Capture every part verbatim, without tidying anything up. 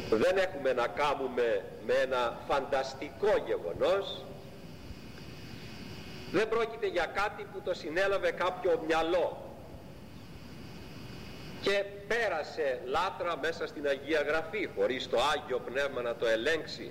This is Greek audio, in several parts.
δεν έχουμε να κάνουμε με ένα φανταστικό γεγονός, δεν πρόκειται για κάτι που το συνέλαβε κάποιο μυαλό και πέρασε λάτρα μέσα στην Αγία Γραφή χωρίς το Άγιο Πνεύμα να το ελέγξει,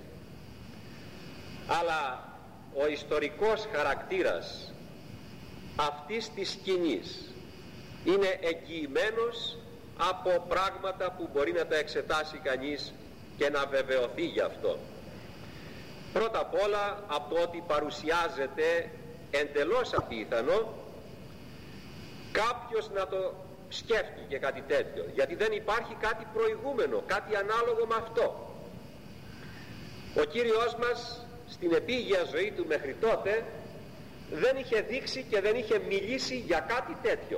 αλλά ο ιστορικός χαρακτήρας αυτής της σκηνής είναι εγγυημένος από πράγματα που μπορεί να τα εξετάσει κανείς και να βεβαιωθεί γι' αυτό. Πρώτα απ' όλα από το ότι παρουσιάζεται εντελώς απίθανο κάποιος να το σκέφτηκε κάτι τέτοιο, γιατί δεν υπάρχει κάτι προηγούμενο, κάτι ανάλογο με αυτό. Ο Κύριος μας στην επίγεια ζωή του μέχρι τότε δεν είχε δείξει και δεν είχε μιλήσει για κάτι τέτοιο.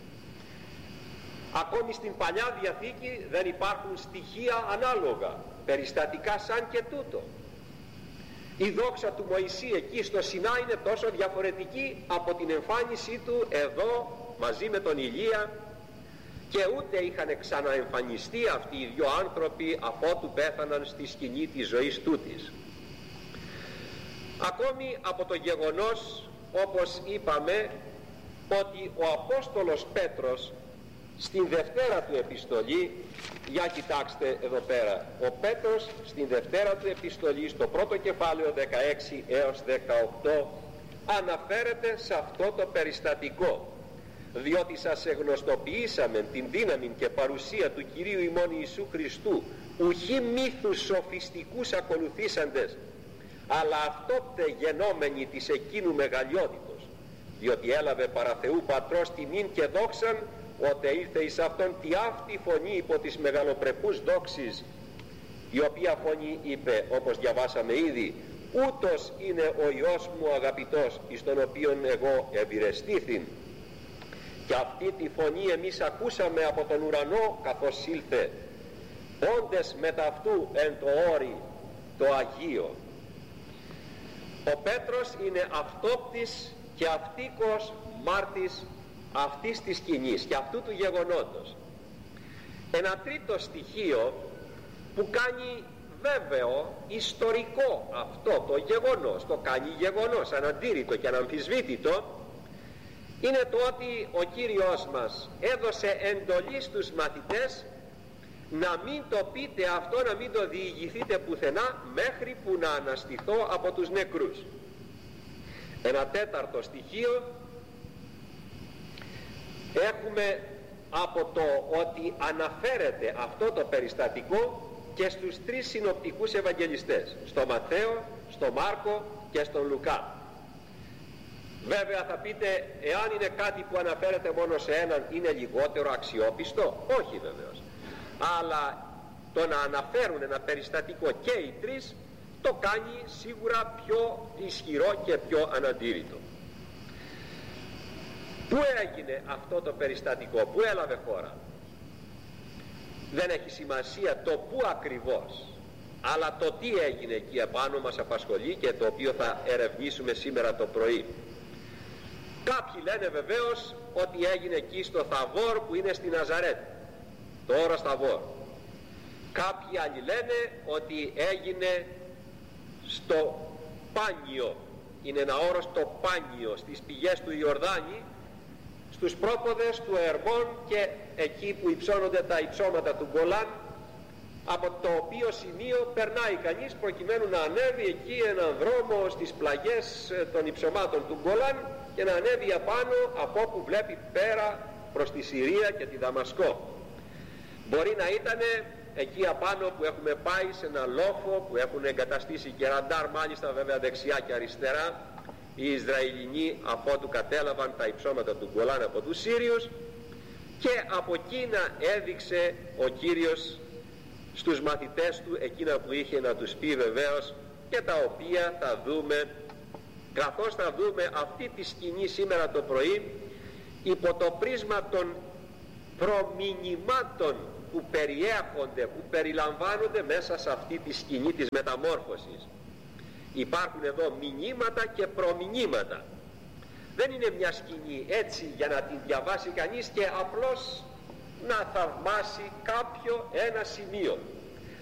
Ακόμη στην Παλιά Διαθήκη δεν υπάρχουν στοιχεία ανάλογα, περιστατικά σαν και τούτο. Η δόξα του Μωυσή εκεί στο Σινά είναι τόσο διαφορετική από την εμφάνισή του εδώ μαζί με τον Ηλία, και ούτε είχαν ξαναεμφανιστεί αυτοί οι δυο άνθρωποι αφότου πέθαναν στη σκηνή της ζωής τούτης. Ακόμη από το γεγονός, όπως είπαμε, ότι ο Απόστολος Πέτρος στην Δευτέρα του επιστολή, για κοιτάξτε εδώ πέρα, ο Πέτρος στην Δευτέρα του επιστολή στο πρώτο κεφάλαιο δεκαέξι έως δεκαοκτώ αναφέρεται σε αυτό το περιστατικό, διότι σας εγνωστοποιήσαμε την δύναμη και παρουσία του Κυρίου ημών Ιησού Χριστού, ουχή μύθους σοφιστικούς ακολουθήσαντες, αλλά αυτόπτε γενόμενοι της εκείνου μεγαλειότητος, διότι έλαβε παρά Θεού Πατρός τιμήν και δόξαν, ότε ήρθε εις αυτόν τη αυτή φωνή υπό της μεγαλοπρεπούς δόξης, η οποία φωνή είπε, όπως διαβάσαμε ήδη, ούτως είναι ο Υιός μου ο αγαπητός, εις τον οποίον εγώ ευηρεστήθην. Και αυτή τη φωνή εμείς ακούσαμε από τον ουρανό καθώς ήλθε, όντες μετά αυτού εν το όρι το Αγίο. Ο Πέτρος είναι αυτόπτης και αυτίκος μάρτης αυτής της σκηνής και αυτού του γεγονότος. Ένα τρίτο στοιχείο που κάνει βέβαιο ιστορικό αυτό το γεγονός, το κάνει γεγονός αναντήρητο και αναμφισβήτητο, είναι το ότι ο Κύριος μας έδωσε εντολή στους μαθητές να μην το πείτε αυτό, να μην το διηγηθείτε πουθενά μέχρι που να αναστηθώ από τους νεκρούς. Ένα τέταρτο στοιχείο έχουμε από το ότι αναφέρεται αυτό το περιστατικό και στους τρεις συνοπτικούς Ευαγγελιστές, στο Ματθαίο, στο Μάρκο και στον Λουκά. Βέβαια θα πείτε, εάν είναι κάτι που αναφέρεται μόνο σε έναν, είναι λιγότερο αξιόπιστο? Όχι βεβαίως, αλλά το να αναφέρουν ένα περιστατικό και οι τρεις το κάνει σίγουρα πιο ισχυρό και πιο αναντήρητο. Πού έγινε αυτό το περιστατικό, πού έλαβε χώρα? Δεν έχει σημασία το πού ακριβώς, αλλά το τι έγινε εκεί επάνω μας απασχολεί και το οποίο θα ερευνήσουμε σήμερα το πρωί. Κάποιοι λένε βεβαίως ότι έγινε εκεί στο Θαβόρ που είναι στη Ναζαρέτη, το όρος Θαβόρ. Κάποιοι άλλοι λένε ότι έγινε στο Πάνιο, είναι ένα όρος το Πάνιο, στις πηγές του Ιορδάνη, στους πρόποδες του Ερμών και εκεί που υψώνονται τα υψώματα του Γκολάν, από το οποίο σημείο περνάει κανείς προκειμένου να ανέβει εκεί έναν δρόμο στις πλαγιές των υψωμάτων του Γκολάν και να ανέβει απάνω από όπου βλέπει πέρα προς τη Συρία και τη Δαμασκό. Μπορεί να ήταν εκεί απάνω που έχουμε πάει σε ένα λόφο που έχουν εγκαταστήσει και ραντάρ, μάλιστα βέβαια δεξιά και αριστερά, οι Ισραηλινοί αφότου κατέλαβαν τα υψώματα του Γκολάν από τους Σύριους, και από εκεί να έδειξε ο Κύριος στους μαθητές του εκείνα που είχε να τους πει βεβαίως, και τα οποία θα δούμε καθώς θα δούμε αυτή τη σκηνή σήμερα το πρωί υπό το πρίσμα των προμηνυμάτων που περιέχονται, που περιλαμβάνονται μέσα σε αυτή τη σκηνή της μεταμόρφωσης. Υπάρχουν εδώ μηνύματα και προμηνύματα. Δεν είναι μια σκηνή έτσι για να την διαβάσει κανείς και απλώς να θαυμάσει κάποιο ένα σημείο.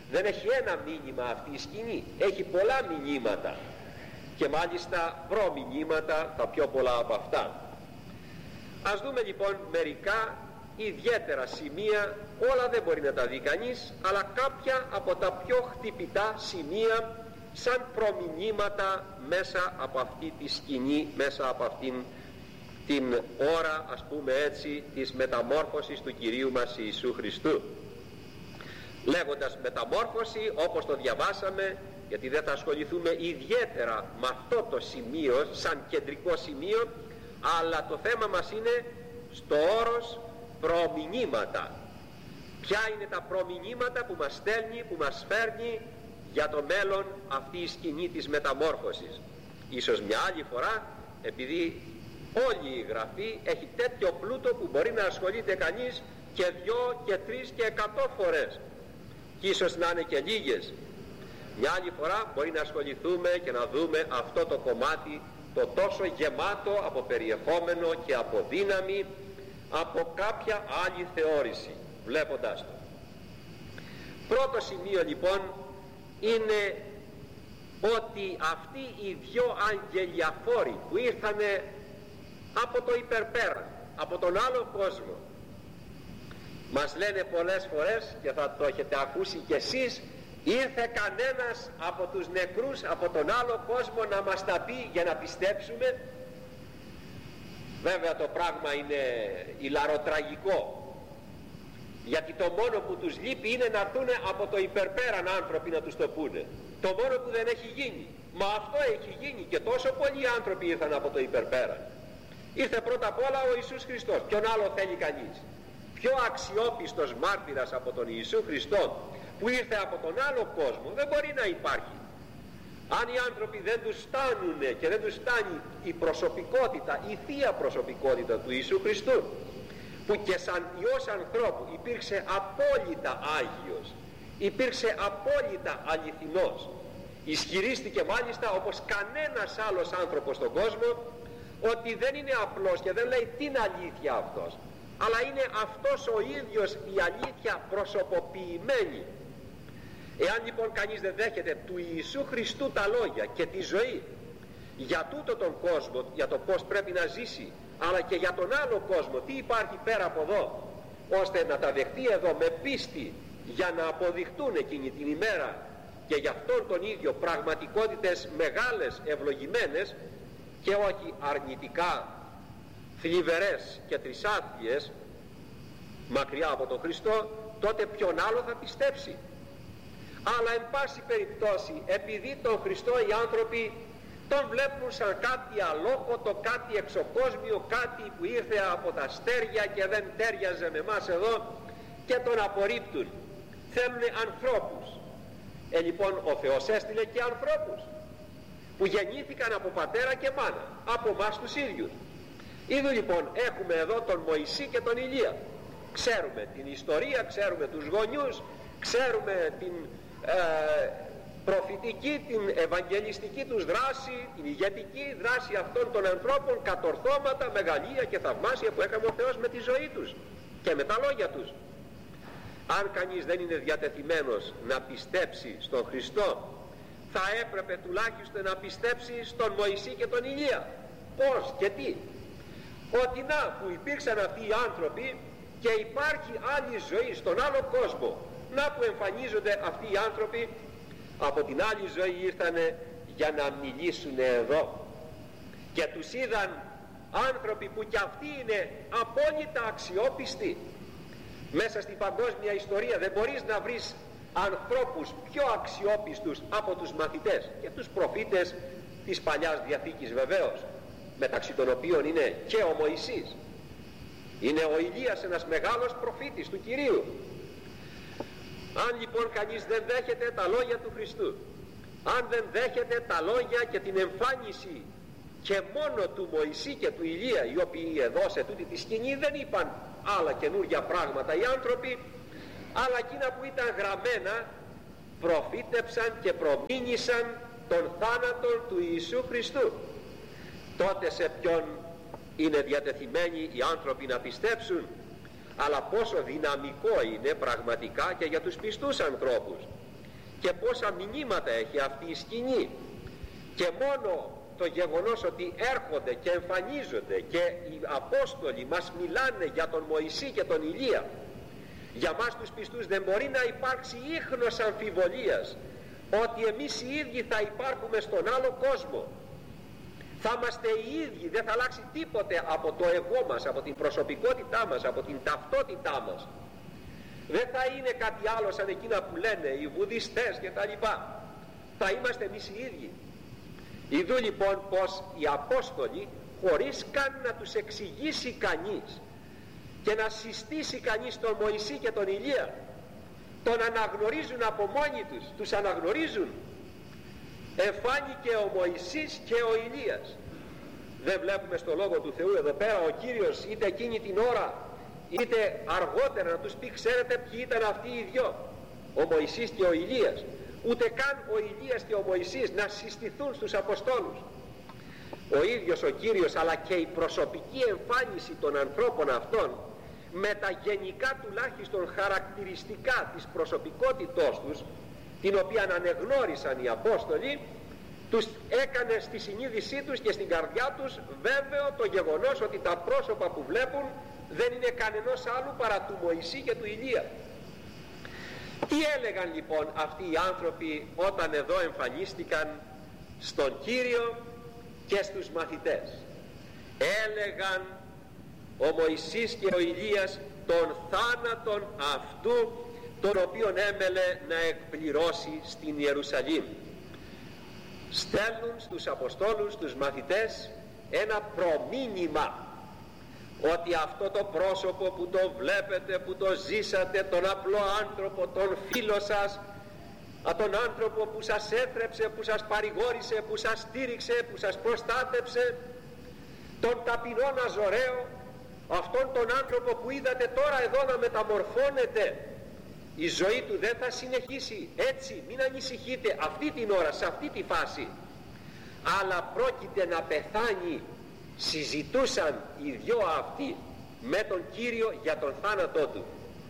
Δεν έχει ένα μήνυμα αυτή η σκηνή, έχει πολλά μηνύματα και μάλιστα προμηνύματα, τα πιο πολλά από αυτά. Ας δούμε λοιπόν μερικά ιδιαίτερα σημεία, όλα δεν μπορεί να τα δει κανείς, αλλά κάποια από τα πιο χτυπητά σημεία σαν προμηνύματα μέσα από αυτή τη σκηνή, μέσα από αυτήν την ώρα, ας πούμε έτσι, της μεταμόρφωσης του Κυρίου μας Ιησού Χριστού. Λέγοντας μεταμόρφωση, όπως το διαβάσαμε, γιατί δεν θα ασχοληθούμε ιδιαίτερα με αυτό το σημείο σαν κεντρικό σημείο, αλλά το θέμα μας είναι στο όρος προμηνύματα. Ποια είναι τα προμηνύματα που μας στέλνει, που μας φέρνει για το μέλλον αυτή η σκηνή της μεταμόρφωσης. Ίσως μια άλλη φορά, επειδή όλη η Γραφή έχει τέτοιο πλούτο που μπορεί να ασχολείται κανείς και δυο και τρεις και εκατό φορές, και ίσως να είναι και λίγες, μια άλλη φορά μπορεί να ασχοληθούμε και να δούμε αυτό το κομμάτι, το τόσο γεμάτο από περιεχόμενο και από δύναμη, από κάποια άλλη θεώρηση, βλέποντάς το. Πρώτο σημείο λοιπόν είναι ότι αυτοί οι δυο αγγελιαφόροι που ήρθανε από το υπερπέραν, από τον άλλο κόσμο, μας λένε πολλές φορές, και θα το έχετε ακούσει κι εσείς, ήρθε κανένας από τους νεκρούς από τον άλλο κόσμο να μας τα πει για να πιστέψουμε? Βέβαια το πράγμα είναι ηλαροτραγικό, γιατί το μόνο που τους λείπει είναι να έρθουν από το υπερπέραν άνθρωποι να τους το πούνε. Το μόνο που δεν έχει γίνει. Μα αυτό έχει γίνει, και τόσο πολλοί άνθρωποι ήρθαν από το υπερπέραν. Ήρθε πρώτα απ' όλα ο Ιησούς Χριστός. Ποιον άλλο θέλει κανείς? Πιο αξιόπιστος μάρτυρας από τον Ιησού Χριστό, που ήρθε από τον άλλο κόσμο, δεν μπορεί να υπάρχει. Αν οι άνθρωποι δεν τους φτάνουν και δεν τους φτάνει η προσωπικότητα, η θεία προσωπικότητα του Ιησού Χριστού, που και σαν Υιός ανθρώπου υπήρξε απόλυτα Άγιος, υπήρξε απόλυτα αληθινός, ισχυρίστηκε μάλιστα όπως κανένας άλλος άνθρωπος στον κόσμο ότι δεν είναι απλός, και δεν λέει την αλήθεια αυτός, αλλά είναι αυτός ο ίδιος η αλήθεια προσωποποιημένη. Εάν λοιπόν κανείς δεν δέχεται του Ιησού Χριστού τα λόγια και τη ζωή για τούτο τον κόσμο, για το πως πρέπει να ζήσει, αλλά και για τον άλλο κόσμο, τι υπάρχει πέρα από εδώ, ώστε να τα δεχτεί εδώ με πίστη, για να αποδειχτούν εκείνη την ημέρα και για αυτόν τον ίδιο πραγματικότητες μεγάλες, ευλογημένες, και όχι αρνητικά θλιβερές και τρισάθλιες, μακριά από τον Χριστό, τότε ποιον άλλο θα πιστέψει? Αλλά εν πάση περιπτώσει, επειδή τον Χριστό οι άνθρωποι τον βλέπουν σαν κάτι αλόκοτο, κάτι εξωκόσμιο, κάτι που ήρθε από τα αστέρια και δεν τέριαζε με εμάς εδώ, και τον απορρίπτουν. Θέλουν ανθρώπους. Ε, λοιπόν, ο Θεός έστειλε και ανθρώπους που γεννήθηκαν από πατέρα και μάνα, από εμάς τους ίδιους. Είδου λοιπόν, έχουμε εδώ τον Μωυσή και τον Ηλία. Ξέρουμε την ιστορία, ξέρουμε τους γονιούς, ξέρουμε την ε, προφητική, την ευαγγελιστική τους δράση, την ηγετική δράση αυτών των ανθρώπων, κατορθώματα, μεγαλεία και θαυμάσια που έκανε ο Θεός με τη ζωή τους και με τα λόγια τους. Αν κανείς δεν είναι διατεθειμένος να πιστέψει στον Χριστό, θα έπρεπε τουλάχιστον να πιστέψει στον Μωυσή και τον Ηλία. Πώς και τι? Ότι να που υπήρξαν αυτοί οι άνθρωποι και υπάρχει άλλη ζωή στον άλλο κόσμο, να που εμφανίζονται αυτοί οι άνθρωποι, από την άλλη ζωή ήρθανε για να μιλήσουν εδώ, και τους είδαν άνθρωποι που κι αυτοί είναι απόλυτα αξιόπιστοι. Μέσα στην παγκόσμια ιστορία δεν μπορείς να βρεις ανθρώπους πιο αξιόπιστους από τους μαθητές και τους προφήτες της Παλιάς Διαθήκης, βεβαίως, μεταξύ των οποίων είναι και ο Μωυσής, είναι ο Ηλίας, ένας μεγάλος προφήτης του Κυρίου. Αν λοιπόν κανείς δεν δέχεται τα λόγια του Χριστού, αν δεν δέχεται τα λόγια και την εμφάνιση και μόνο του Μωυσή και του Ηλία, οι οποίοι εδώ σε τούτη τη σκηνή δεν είπαν άλλα καινούργια πράγματα οι άνθρωποι, αλλά εκείνα που ήταν γραμμένα προφήτεψαν και προμήνυσαν τον θάνατο του Ιησού Χριστού, τότε σε ποιον είναι διατεθειμένοι οι άνθρωποι να πιστέψουν? Αλλά πόσο δυναμικό είναι πραγματικά και για τους πιστούς ανθρώπους, και πόσα μηνύματα έχει αυτή η σκηνή. Και μόνο το γεγονός ότι έρχονται και εμφανίζονται και οι Απόστολοι μας μιλάνε για τον Μωυσή και τον Ηλία, για μας τους πιστούς δεν μπορεί να υπάρξει ίχνος αμφιβολίας ότι εμείς οι ίδιοι θα υπάρχουμε στον άλλο κόσμο. Θα είμαστε οι ίδιοι, δεν θα αλλάξει τίποτε από το εγώ μας, από την προσωπικότητά μας, από την ταυτότητά μας. Δεν θα είναι κάτι άλλο σαν εκείνα που λένε οι βουδιστές και τα λοιπά. Θα είμαστε εμείς οι ίδιοι. Ιδού λοιπόν πως οι Απόστολοι, χωρίς καν να τους εξηγήσει κανείς και να συστήσει κανείς τον Μωυσή και τον Ηλία, τον αναγνωρίζουν από μόνοι τους, τους αναγνωρίζουν. Εφάνηκε ο Μωυσής και ο Ηλίας. Δεν βλέπουμε στο Λόγο του Θεού εδώ πέρα ο Κύριος είτε εκείνη την ώρα είτε αργότερα να τους πει, ξέρετε ποιοι ήταν αυτοί οι δυο, ο Μωυσής και ο Ηλίας. Ούτε καν ο Ηλίας και ο Μωυσής να συστηθούν στους Αποστόλους. Ο ίδιος ο Κύριος, αλλά και η προσωπική εμφάνιση των ανθρώπων αυτών, με τα γενικά τουλάχιστον χαρακτηριστικά της προσωπικότητός τους, την οποία ανεγνώρισαν οι Απόστολοι, τους έκανε στη συνείδησή τους και στην καρδιά τους βέβαιο το γεγονός ότι τα πρόσωπα που βλέπουν δεν είναι κανενός άλλου παρά του Μωυσή και του Ηλία. Τι έλεγαν λοιπόν αυτοί οι άνθρωποι όταν εδώ εμφανίστηκαν στον Κύριο και στους μαθητές? Έλεγαν ο Μωυσής και ο Ηλίας τον θάνατον αυτού τον οποίον έμελε να εκπληρώσει στην Ιερουσαλήμ. Στέλνουν στους Αποστόλους, στους μαθητές, ένα προμήνυμα ότι αυτό το πρόσωπο που το βλέπετε, που το ζήσατε, τον απλό άνθρωπο, τον φίλο σας, τον άνθρωπο που σας έθρεψε, που σας παρηγόρησε, που σας στήριξε, που σας προστάτεψε, τον ταπεινό Ναζωραίο, αυτόν τον άνθρωπο που είδατε τώρα εδώ να μεταμορφώνεται, η ζωή του δεν θα συνεχίσει έτσι, μην ανησυχείτε αυτή την ώρα, σε αυτή τη φάση, αλλά πρόκειται να πεθάνει. Συζητούσαν οι δυο αυτοί με τον Κύριο για τον θάνατό του.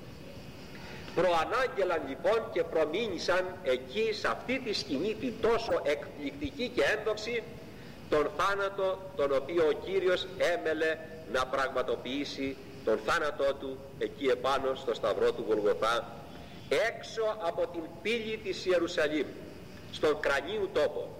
Προανάγγελαν λοιπόν και προμήνυσαν εκεί σε αυτή τη σκηνή την τόσο εκπληκτική και ένδοξη τον θάνατο τον οποίο ο Κύριος έμελε να πραγματοποιήσει, τον θάνατό του εκεί επάνω στο σταυρό του Γολγοθά, έξω από την πύλη της Ιερουσαλήμ, στον κρανίου τόπο.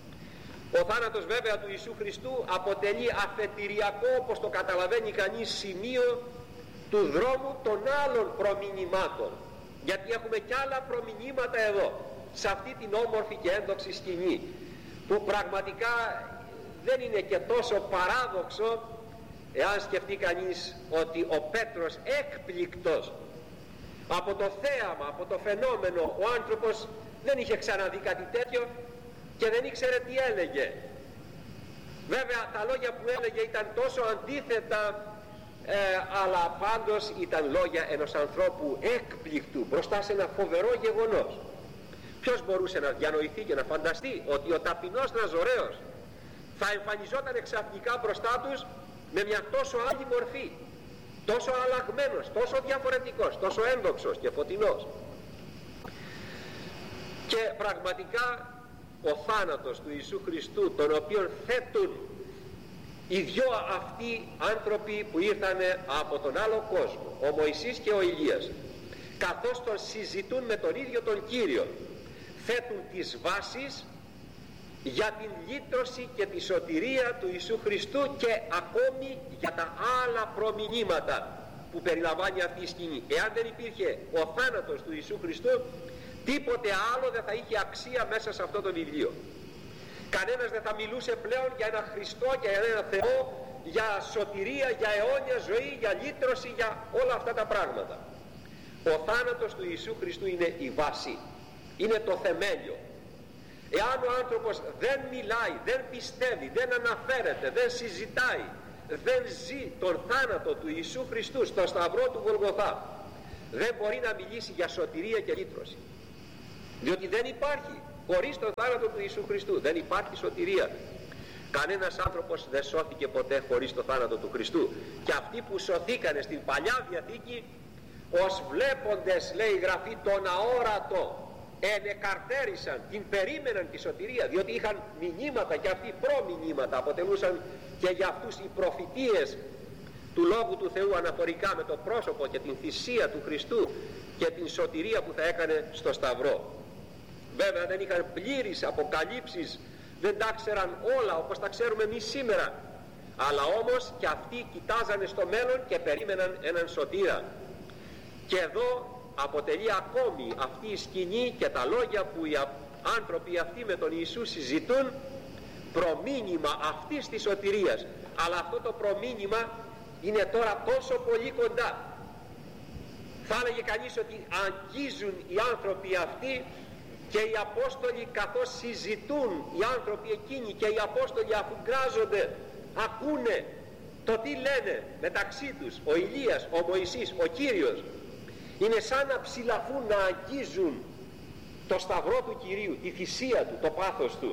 Ο θάνατος βέβαια του Ιησού Χριστού αποτελεί αφετηριακό, όπως το καταλαβαίνει κανείς, σημείο του δρόμου των άλλων προμηνυμάτων, γιατί έχουμε κι άλλα προμηνύματα εδώ σε αυτή την όμορφη και ένδοξη σκηνή, που πραγματικά δεν είναι και τόσο παράδοξο εάν σκεφτεί κανείς ότι ο Πέτρος, έκπληκτος από το θέαμα, από το φαινόμενο, ο άνθρωπος δεν είχε ξαναδεί κάτι τέτοιο και δεν ήξερε τι έλεγε. Βέβαια τα λόγια που έλεγε ήταν τόσο αντίθετα, ε, αλλά πάντως ήταν λόγια ενός ανθρώπου έκπληκτου μπροστά σε ένα φοβερό γεγονός. Ποιος μπορούσε να διανοηθεί και να φανταστεί ότι ο ταπεινός Ναζωραίος θα εμφανιζόταν ξαφνικά μπροστά τους με μια τόσο άλλη μορφή, τόσο αλλαγμένος, τόσο διαφορετικός, τόσο ένδοξος και φωτεινός? Και πραγματικά ο θάνατος του Ιησού Χριστού, τον οποίον θέτουν οι δυο αυτοί άνθρωποι που ήρθανε από τον άλλο κόσμο, ο Μωυσής και ο Ηλίας, καθώς τον συζητούν με τον ίδιο τον Κύριο, θέτουν τις βάσεις για την λύτρωση και τη σωτηρία του Ιησού Χριστού και ακόμη για τα άλλα προμηνύματα που περιλαμβάνει αυτή η σκηνή. Εάν δεν υπήρχε ο θάνατος του Ιησού Χριστού, τίποτε άλλο δεν θα είχε αξία μέσα σε αυτό το βιβλίο. Κανένας δεν θα μιλούσε πλέον για ένα Χριστό, για ένα Θεό, για σωτηρία, για αιώνια ζωή, για λύτρωση, για όλα αυτά τα πράγματα. Ο θάνατος του Ιησού Χριστού είναι η βάση, είναι το θεμέλιο. Εάν ο άνθρωπος δεν μιλάει, δεν πιστεύει, δεν αναφέρεται, δεν συζητάει, δεν ζει τον θάνατο του Ιησού Χριστού στο σταυρό του Γολγοθά, δεν μπορεί να μιλήσει για σωτηρία και λύτρωση. Διότι δεν υπάρχει, χωρίς τον θάνατο του Ιησού Χριστού δεν υπάρχει σωτηρία. Κανένας άνθρωπος δεν σώθηκε ποτέ χωρίς τον θάνατο του Χριστού. Και αυτοί που σωθήκανε στην Παλιά Διαθήκη, ως βλέποντες, λέει η Γραφή, τον αόρατο, ενεκαρτέρισαν, την περίμεναν τη σωτηρία, διότι είχαν μηνύματα και αυτοί προμηνύματα, αποτελούσαν και για αυτούς οι προφητείες του Λόγου του Θεού αναφορικά με το πρόσωπο και την θυσία του Χριστού και την σωτηρία που θα έκανε στο Σταυρό. Βέβαια δεν είχαν πλήρεις αποκαλύψεις, δεν τα ξέραν όλα όπως τα ξέρουμε εμείς σήμερα, αλλά όμως και αυτοί κοιτάζανε στο μέλλον και περίμεναν έναν σωτήρα. Και εδώ αποτελεί ακόμη αυτή η σκηνή και τα λόγια που οι άνθρωποι αυτοί με τον Ιησού συζητούν προμήνυμα αυτής της σωτηρίας, αλλά αυτό το προμήνυμα είναι τώρα τόσο πολύ κοντά. Θα έλεγε κανείς ότι αγγίζουν οι άνθρωποι αυτοί και οι Απόστολοι, καθώς συζητούν οι άνθρωποι εκείνοι και οι Απόστολοι αφού γκράζονται, ακούνε το τι λένε μεταξύ τους ο Ηλίας, ο Μωυσής, ο Κύριος. Είναι σαν να ψηλαφούν, να αγγίζουν το σταυρό του Κυρίου, τη θυσία του, το πάθος του.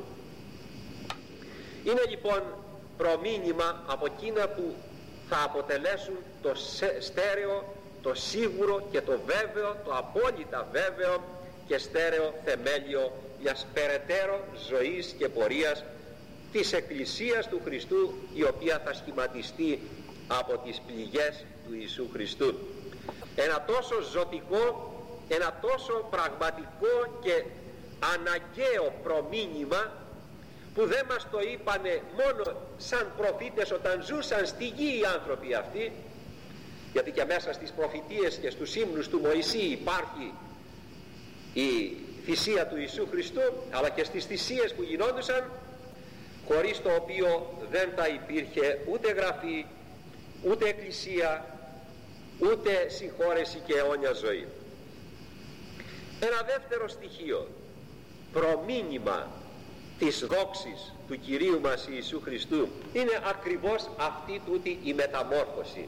Είναι λοιπόν προμήνυμα από εκείνα που θα αποτελέσουν το στέρεο, το σίγουρο και το βέβαιο, το απόλυτα βέβαιο και στέρεο θεμέλιο μιας περαιτέρω ζωής και πορείας της Εκκλησίας του Χριστού, η οποία θα σχηματιστεί από τις πληγές του Ιησού Χριστού. Ένα τόσο ζωτικό, ένα τόσο πραγματικό και αναγκαίο προμήνυμα που δεν μας το είπανε μόνο σαν προφήτες όταν ζούσαν στη γη οι άνθρωποι αυτοί, γιατί και μέσα στις προφητείες και στους ύμνους του Μωυσή υπάρχει η θυσία του Ιησού Χριστού, αλλά και στις θυσίες που γινόντουσαν, χωρίς το οποίο δεν θα υπήρχε ούτε γραφή, ούτε εκκλησία, ούτε συγχώρεση και αιώνια ζωή. Ένα δεύτερο στοιχείο, προμήνυμα της δόξης του Κυρίου μας Ιησού Χριστού, είναι ακριβώς αυτή τούτη η μεταμόρφωση.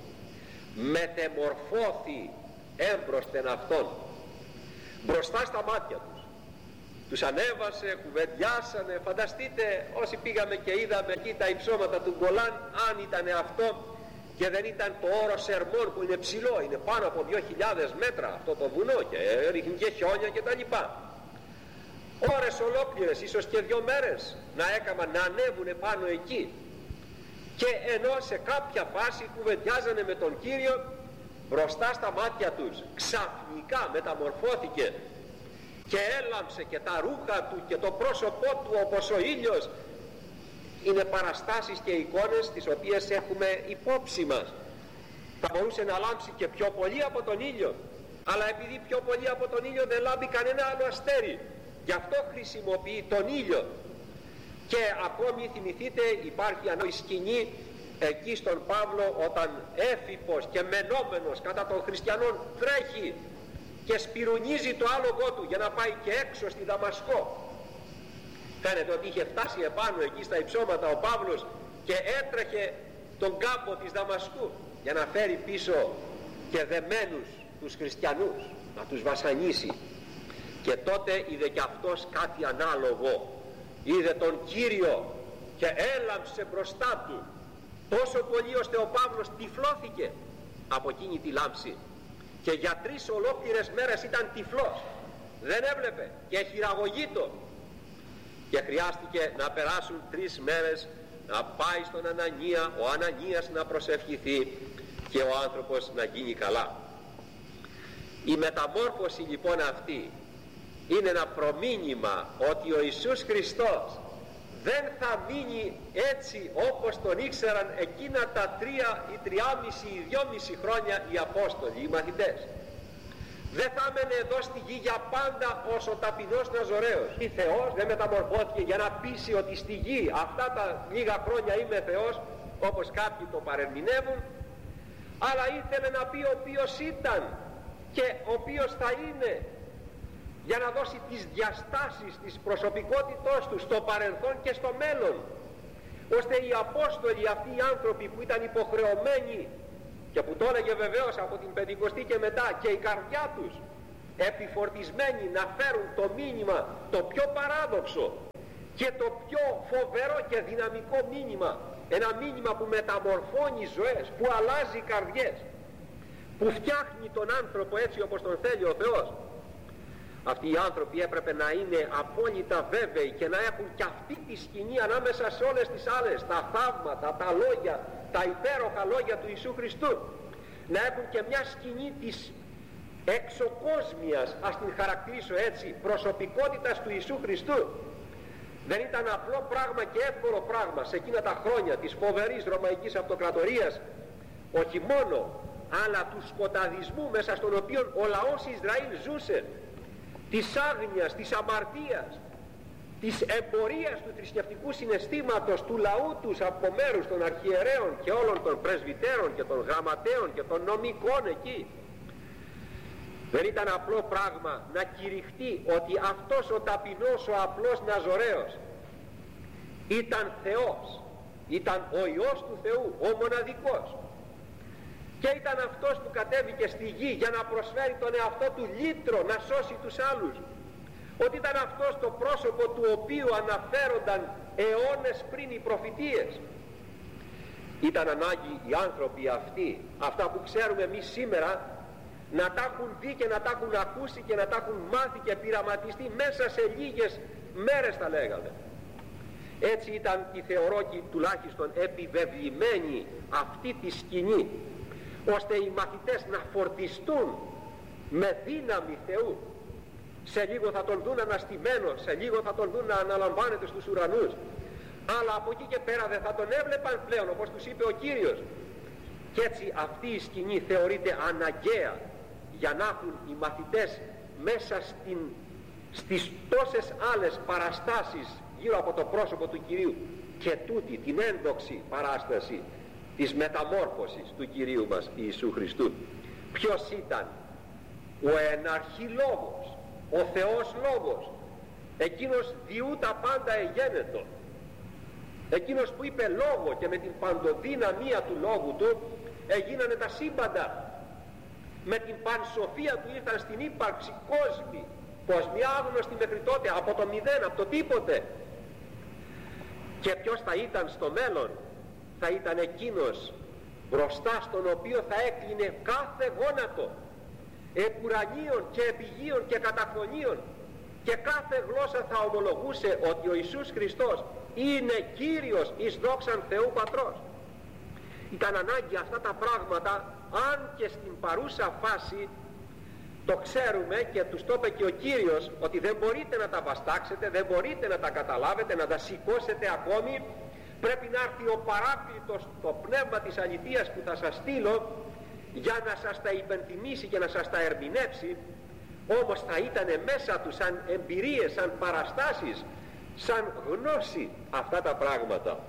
Μετεμορφώθη έμπροσθεν αυτόν, μπροστά στα μάτια τους. Τους ανέβασε, κουβεντιάσανε. Φανταστείτε όσοι πήγαμε και είδαμε εκεί τα υψώματα του Γκολάν, αν ήταν αυτό και δεν ήταν το όρος Ερμών που είναι ψηλό, είναι πάνω από δύο χιλιάδες μέτρα αυτό το βουνό και ρίχνει και χιόνια και τα λοιπά. Ώρες ολόκληρες, ίσως και δύο μέρες να έκαναν να ανέβουνε πάνω εκεί, και ενώ σε κάποια φάση κουβεντιάζανε με τον Κύριο, μπροστά στα μάτια τους ξαφνικά μεταμορφώθηκε και έλαμψε και τα ρούχα του και το πρόσωπό του όπως ο ήλιος. Είναι παραστάσεις και εικόνες τις οποίες έχουμε υπόψη μας. Θα μπορούσε να λάμψει και πιο πολύ από τον ήλιο, αλλά επειδή πιο πολύ από τον ήλιο δεν λάμπει κανένα άλλο αστέρι, γι' αυτό χρησιμοποιεί τον ήλιο. Και ακόμη θυμηθείτε, υπάρχει ανώ η σκηνή εκεί στον Παύλο όταν έφυπος και μενόμενος κατά των χριστιανών τρέχει και σπυρουνίζει το άλογο του για να πάει και έξω στη Δαμασκό. Φαίνεται ότι είχε φτάσει επάνω εκεί στα υψώματα ο Παύλος και έτρεχε τον κάμπο της Δαμασκού για να φέρει πίσω και δεμένους τους χριστιανούς, να τους βασανίσει. Και τότε είδε και αυτός κάτι ανάλογο. Είδε τον Κύριο και έλαμψε μπροστά του τόσο πολύ ώστε ο Παύλος τυφλώθηκε από εκείνη τη λάμψη και για τρεις ολόκληρες μέρες ήταν τυφλός, δεν έβλεπε και χειραγωγείτο, και χρειάστηκε να περάσουν τρεις μέρες να πάει στον Ανανία, ο Ανανίας να προσευχηθεί και ο άνθρωπος να γίνει καλά. Η μεταμόρφωση λοιπόν αυτή είναι ένα προμήνυμα ότι ο Ιησούς Χριστός δεν θα μείνει έτσι όπως τον ήξεραν εκείνα τα τρία ή τριάμιση ή δυόμιση χρόνια οι Απόστολοι, οι μαθητές. Δεν θα έμενε εδώ στη γη για πάντα ως ο ταπεινός Ναζωραίος. Η Θεός δεν μεταμορφώθηκε για να πείσει ότι στη γη αυτά τα λίγα χρόνια είμαι Θεός, όπως κάποιοι το παρερμηνεύουν, αλλά ήθελε να πει ο οποίος ήταν και ο οποίος θα είναι, για να δώσει τις διαστάσεις της προσωπικότητός του στο παρελθόν και στο μέλλον, ώστε οι Απόστολοι, αυτοί οι άνθρωποι που ήταν υποχρεωμένοι και που το έλεγε βεβαίως από την Πεντηκοστή και μετά, και η καρδιά τους επιφορτισμένοι να φέρουν το μήνυμα το πιο παράδοξο και το πιο φοβερό και δυναμικό μήνυμα, ένα μήνυμα που μεταμορφώνει ζωές, που αλλάζει καρδιές, που φτιάχνει τον άνθρωπο έτσι όπως τον θέλει ο Θεός. Αυτοί οι άνθρωποι έπρεπε να είναι απόλυτα βέβαιοι και να έχουν και αυτή τη σκηνή ανάμεσα σε όλες τις άλλες, τα θαύματα, τα λόγια, τα υπέροχα λόγια του Ιησού Χριστού, να έχουν και μια σκηνή της εξωκόσμιας, ας την χαρακτηρίσω έτσι, προσωπικότητας του Ιησού Χριστού. Δεν ήταν απλό πράγμα και εύκολο πράγμα σε εκείνα τα χρόνια της φοβερής Ρωμαϊκής Αυτοκρατορίας, όχι μόνο, αλλά του σκοταδισμού μέσα στον οποίο ο λαός Ισραήλ ζούσε, της άγνοιας, της αμαρτίας, της εμπορίας του θρησκευτικού συναισθήματος του λαού τους από μέρους των αρχιερέων και όλων των πρεσβυτέρων και των γραμματέων και των νομικών εκεί. Δεν ήταν απλό πράγμα να κηρυχτεί ότι αυτός ο ταπεινός, ο απλός Ναζωραίος ήταν Θεός, ήταν ο Υιός του Θεού, ο μοναδικός, και ήταν αυτός που κατέβηκε στη γη για να προσφέρει τον εαυτό του λύτρο να σώσει τους άλλους, ότι ήταν αυτός το πρόσωπο του οποίου αναφέρονταν αιώνες πριν οι προφητείες. Ήταν ανάγκη οι άνθρωποι αυτοί, αυτά που ξέρουμε εμείς σήμερα, να τα έχουν δει και να τα έχουν ακούσει και να τα έχουν μάθει και πειραματιστεί μέσα σε λίγες μέρες, θα λέγαμε. Έτσι ήταν οι θεορόκοι τουλάχιστον επιβεβλημένοι αυτή τη σκηνή, ώστε οι μαθητές να φορτιστούν με δύναμη Θεού. Σε λίγο θα τον δουν αναστημένο, σε λίγο θα τον δουν να αναλαμβάνεται στους ουρανούς, αλλά από εκεί και πέρα δεν θα τον έβλεπαν πλέον, όπως τους είπε ο Κύριος. Και έτσι αυτή η σκηνή θεωρείται αναγκαία για να έχουν οι μαθητές μέσα στην, στις τόσες άλλες παραστάσεις γύρω από το πρόσωπο του Κυρίου και τούτη την ένδοξη παράσταση της μεταμόρφωσης του Κυρίου μας Ιησού Χριστού. Ποιος ήταν? Ο εναρχή Λόγος, ο Θεός Λόγος, εκείνος διού τα πάντα εγένετο, εκείνος που είπε λόγο και με την παντοδυναμία του λόγου του έγινανε τα σύμπαντα, με την πανσοφία του ήρθαν στην ύπαρξη κόσμοι, κόσμοι άγνωστοι μέχρι τότε, από το μηδέν, από το τίποτε. Και ποιος θα ήταν στο μέλλον? Θα ήταν εκείνος μπροστά στον οποίο θα έκλεινε κάθε γόνατο, επουρανίων και επιγείων και καταφωνίων, και κάθε γλώσσα θα ομολογούσε ότι ο Ιησούς Χριστός είναι Κύριος εις δόξαν Θεού Πατρός. Ήταν ανάγκη αυτά τα πράγματα, αν και στην παρούσα φάση το ξέρουμε και τους το είπε και ο Κύριος, ότι δεν μπορείτε να τα βαστάξετε, δεν μπορείτε να τα καταλάβετε, να τα σηκώσετε ακόμη. Πρέπει να έρθει ο Παράκλητος, το πνεύμα της αληθείας που θα σας στείλω, για να σας τα υπενθυμίσει και να σας τα ερμηνεύσει. Όμως θα ήταν μέσα του σαν εμπειρίες, σαν παραστάσεις, σαν γνώση αυτά τα πράγματα.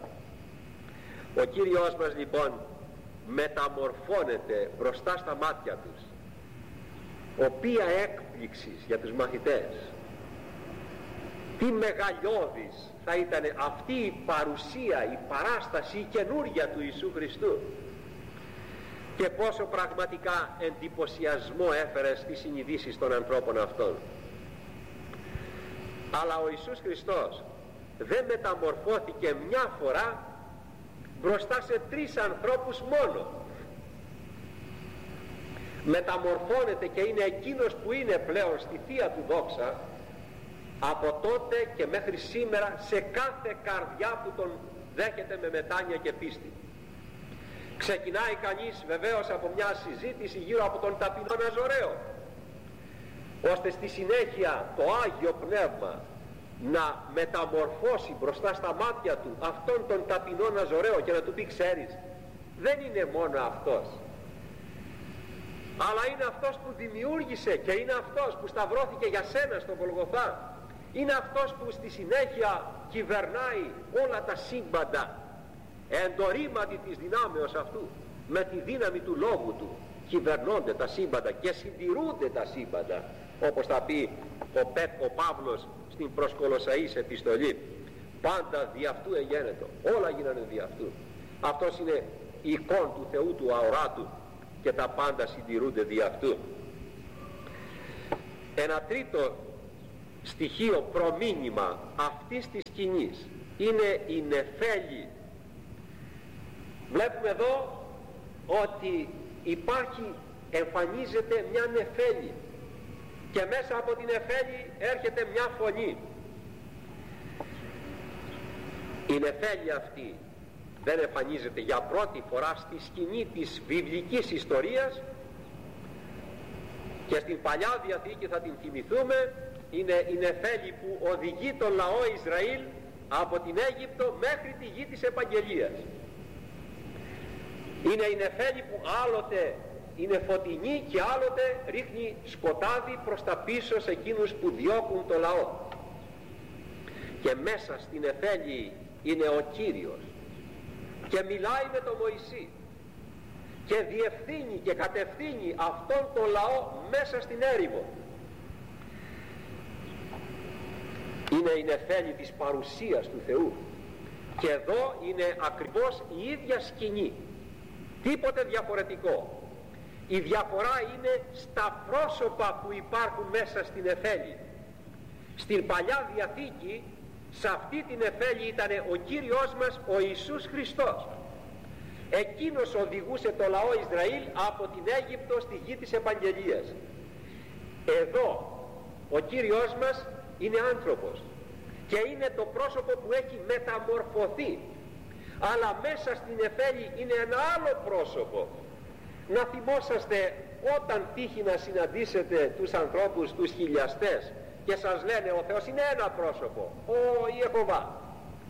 Ο Κύριος μας λοιπόν μεταμορφώνεται μπροστά στα μάτια τους. Οποία έκπληξης για τους μαθητές! Τι μεγαλειώδης θα ήταν αυτή η παρουσία, η παράσταση, η καινούρια του Ιησού Χριστού, και πόσο πραγματικά εντυπωσιασμό έφερε στις συνειδήσεις των ανθρώπων αυτών. Αλλά ο Ιησούς Χριστός δεν μεταμορφώθηκε μια φορά μπροστά σε τρεις ανθρώπους μόνο. Μεταμορφώνεται και είναι εκείνος που είναι πλέον στη Θεία Του δόξα από τότε και μέχρι σήμερα σε κάθε καρδιά που τον δέχεται με μετάνοια και πίστη. Ξεκινάει κανείς βεβαίως από μια συζήτηση γύρω από τον ταπεινό Ναζωραίο, ώστε στη συνέχεια το Άγιο Πνεύμα να μεταμορφώσει μπροστά στα μάτια του αυτόν τον ταπεινό Ναζωραίο και να του πει: ξέρεις, δεν είναι μόνο αυτός, αλλά είναι αυτός που δημιούργησε και είναι αυτός που σταυρώθηκε για σένα στον Γολγοθά, είναι αυτός που στη συνέχεια κυβερνάει όλα τα σύμπαντα, εντορήματι της δυνάμεως αυτού, με τη δύναμη του λόγου του κυβερνώνται τα σύμπαντα και συντηρούνται τα σύμπαντα, όπως θα πει ο, Πέτ, ο Παύλος στην προς Κολοσσαείς επιστολή. Πάντα δι' αυτού εγένετο, όλα γίνανε δι' αυτού. Αυτός είναι η εικόν του Θεού του αοράτου και τα πάντα συντηρούνται δι' αυτού. Ένα τρίτο στοιχείο, προμήνυμα αυτής της σκηνής είναι η νεφέλη. Βλέπουμε εδώ ότι υπάρχει, εμφανίζεται μια νεφέλη. και μέσα από την νεφέλη έρχεται μια φωνή. Η νεφέλη αυτή δεν εμφανίζεται για πρώτη φορά στη σκηνή της βιβλικής ιστορίας, και στην Παλιά Διαθήκη θα την θυμηθούμε. Είναι η νεφέλη που οδηγεί τον λαό Ισραήλ από την Αίγυπτο μέχρι τη γη της Επαγγελίας. Είναι η νεφέλη που άλλοτε είναι φωτεινή και άλλοτε ρίχνει σκοτάδι προς τα πίσω σε εκείνους που διώκουν το λαό. Και μέσα στην νεφέλη είναι ο Κύριος και μιλάει με τον Μωυσή και διευθύνει και κατευθύνει αυτόν τον λαό μέσα στην έρημο. Είναι η νεφέλη της παρουσίας του Θεού, και εδώ είναι ακριβώς η ίδια σκηνή, τίποτε διαφορετικό. Η διαφορά είναι στα πρόσωπα που υπάρχουν μέσα στην νεφέλη. Στην Παλιά Διαθήκη, σε αυτή την νεφέλη ήταν ο Κύριος μας, ο Ιησούς Χριστός. Εκείνος οδηγούσε το λαό Ισραήλ από την Αίγυπτο στη γη της Επαγγελίας. Εδώ ο Κύριος μας είναι άνθρωπος και είναι το πρόσωπο που έχει μεταμορφωθεί, αλλά μέσα στην νεφέλη είναι ένα άλλο πρόσωπο. Να θυμόσαστε όταν τύχει να συναντήσετε τους ανθρώπους, τους χιλιαστές, και σας λένε ο Θεός είναι ένα πρόσωπο, ο Ιεχωβά,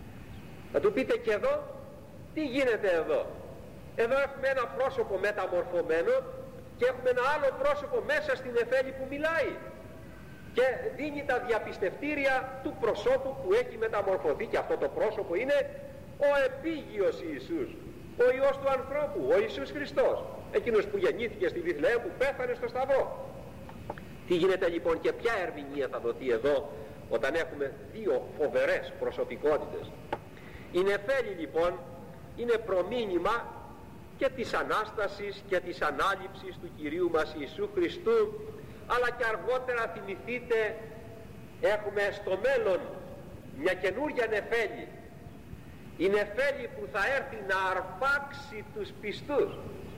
θα του πείτε και εδώ τι γίνεται εδώ. Εδώ έχουμε ένα πρόσωπο μεταμορφωμένο και έχουμε ένα άλλο πρόσωπο μέσα στην νεφέλη που μιλάει και δίνει τα διαπιστευτήρια του προσώπου που έχει μεταμορφωθεί, και αυτό το πρόσωπο είναι ο επίγειος Ιησούς, ο Υιός του ανθρώπου, ο Ιησούς Χριστός, εκείνος που γεννήθηκε στη Βιθλεέμ, που πέθανε στο Σταυρό. Τι γίνεται λοιπόν και ποια ερμηνεία θα δοθεί εδώ όταν έχουμε δύο φοβερές προσωπικότητες? Η νεφέλη λοιπόν είναι προμήνυμα και της Ανάστασης και της Ανάληψης του Κυρίου μας Ιησού Χριστού, αλλά και αργότερα θυμηθείτε έχουμε στο μέλλον μια καινούρια νεφέλη, η νεφέλη που θα έρθει να αρπάξει τους πιστούς,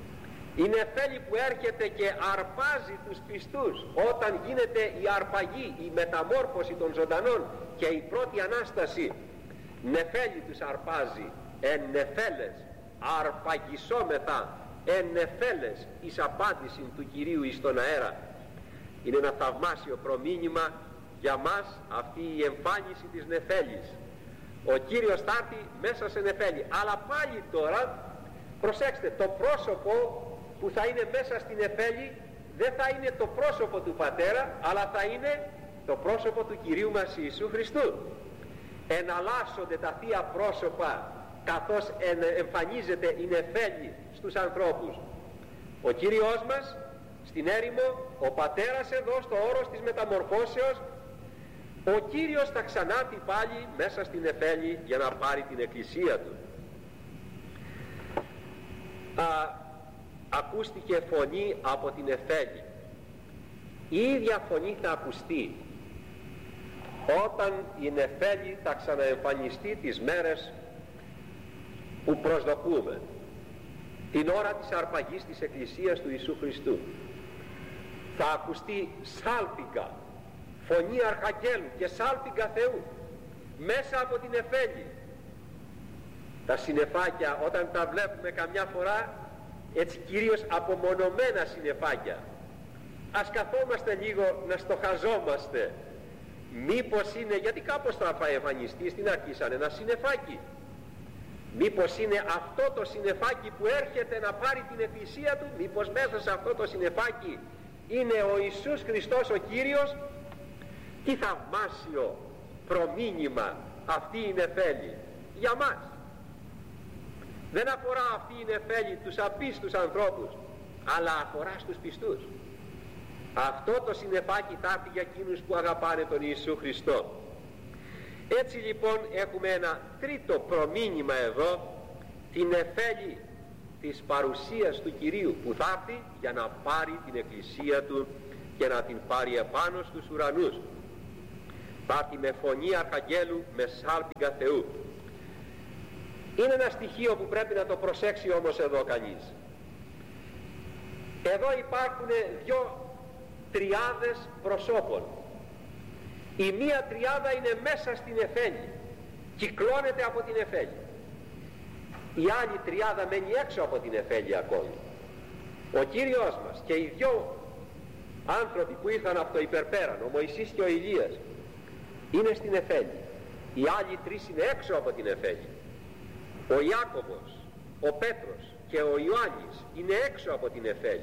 η νεφέλη που έρχεται και αρπάζει τους πιστούς όταν γίνεται η αρπαγή, η μεταμόρφωση των ζωντανών και η πρώτη Ανάσταση. Νεφέλη τους αρπάζει, εν νεφέλες αρπαγισόμεθα, εν νεφέλες εις απάντηση του Κυρίου εις τον αέρα. Είναι ένα θαυμάσιο προμήνυμα για μας αυτή η εμφάνιση της νεφέλης. Ο Κύριος θα έρθει μέσα σε νεφέλη, αλλά πάλι τώρα προσέξτε, το πρόσωπο που θα είναι μέσα στην νεφέλη δεν θα είναι το πρόσωπο του Πατέρα, αλλά θα είναι το πρόσωπο του Κυρίου μας Ιησού Χριστού. Εναλλάσσονται τα θεία πρόσωπα καθώς εμφανίζεται η νεφέλη στους ανθρώπους. Ο Κύριος μας στην έρημο, ο Πατέρας εδώ στο όρος της μεταμορφώσεως, ο Κύριος θα ξανάρθει πάλι μέσα στην νεφέλη για να πάρει την εκκλησία του. Α, ακούστηκε φωνή από την νεφέλη. Η ίδια φωνή θα ακουστεί όταν η νεφέλη θα ξαναεμφανιστεί τις μέρες που προσδοκούμε, την ώρα της αρπαγής της Εκκλησίας του Ιησού Χριστού. Θα ακουστεί σάλπιγγα, φωνή Αρχαγγέλου και σάλπιγγα Θεού μέσα από την νεφέλη. Τα συννεφάκια όταν τα βλέπουμε καμιά φορά έτσι κυρίως απομονωμένα συννεφάκια, ας καθόμαστε λίγο να στοχαζόμαστε μήπως είναι, γιατί κάπως θα εμφανιστεί στην αρχή σαν ένα συννεφάκι, μήπως είναι αυτό το συννεφάκι που έρχεται να πάρει την εκκλησία του, μήπως μέσα σε αυτό το συννεφάκι είναι ο Ιησούς Χριστός ο Κύριος. Τι θαυμάσιο προμήνυμα αυτή η νεφέλη για μας. Δεν αφορά αυτή η νεφέλη τους απίστους ανθρώπους, αλλά αφορά στους πιστούς. Αυτό το συννεφάκι θα έρθει για εκείνους που αγαπάνε τον Ιησού Χριστό. Έτσι λοιπόν έχουμε ένα τρίτο προμήνυμα εδώ, την νεφέλη της παρουσίας του Κυρίου που θα έρθει για να πάρει την εκκλησία του και να την πάρει επάνω στους ουρανούς. Θα έρθει με φωνή Αρχαγγέλου, με σάλπιγγα Θεού. Είναι ένα στοιχείο που πρέπει να το προσέξει όμως εδώ κανείς. Εδώ υπάρχουν δυο τριάδες προσώπων. Η μία τριάδα είναι μέσα στην Εφέλη, κυκλώνεται από την Εφέλη. Η άλλη τριάδα μένει έξω από την Εφέλη ακόμη. Ο Κύριος μας και οι δυο άνθρωποι που ήρθαν από το υπερπέραν, ο Μωυσής και ο Ηλίας, είναι στην Εφέλη. Οι άλλοι τρεις είναι έξω από την Εφέλη. Ο Ιάκωβος, ο Πέτρος και ο Ιωάννης είναι έξω από την Εφέλη.